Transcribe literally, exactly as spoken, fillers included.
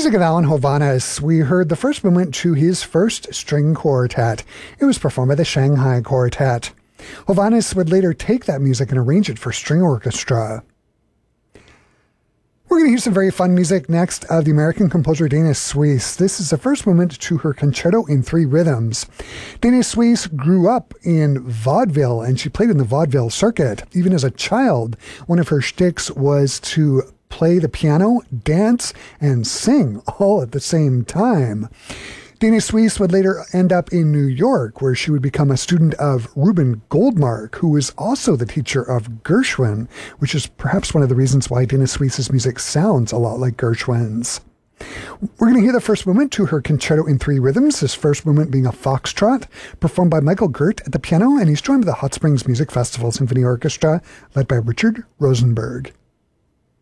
music of Alan Hovhaness, we heard the first movement to his first string quartet. It was performed by the Shanghai Quartet. Hovhaness would later take that music and arrange it for string orchestra. We're going to hear some very fun music next of the American composer Dana Suisse. This is the first movement to her Concerto in Three Rhythms. Dana Suisse grew up in vaudeville, and she played in the vaudeville circuit. Even as a child, one of her shticks was to play the piano, dance, and sing all at the same time. Dana Suisse would later end up in New York, where she would become a student of Reuben Goldmark, who was also the teacher of Gershwin, which is perhaps one of the reasons why Dana Suisse's music sounds a lot like Gershwin's. We're going to hear the first movement to her Concerto in Three Rhythms, this first movement being a foxtrot, performed by Michael Gert at the piano, and he's joined by the Hot Springs Music Festival Symphony Orchestra, led by Richard Rosenberg.